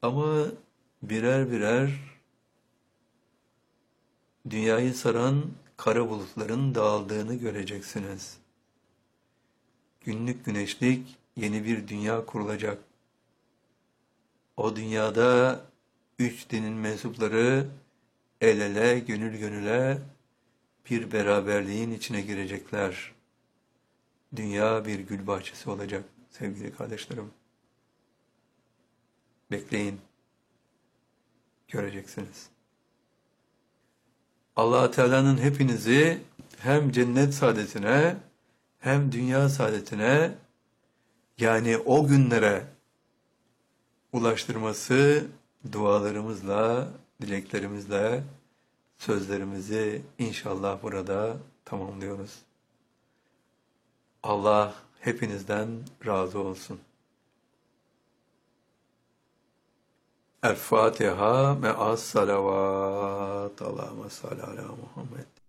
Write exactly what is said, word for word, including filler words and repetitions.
Ama birer birer dünyayı saran kara bulutların dağıldığını göreceksiniz. Günlük güneşlik yeni bir dünya kurulacak. O dünyada üç dinin mensupları el ele, gönül gönüle bir beraberliğin içine girecekler. Dünya bir gül bahçesi olacak sevgili kardeşlerim. Bekleyin, göreceksiniz. Allah Teala'nın hepinizi hem cennet saadetine hem dünya saadetine, yani o günlere ulaştırması dualarımızla, dileklerimizle, sözlerimizi inşallah burada tamamlıyoruz. Allah hepinizden razı olsun. El Fatiha me'as salavat. Allahümme salli ala Muhammed.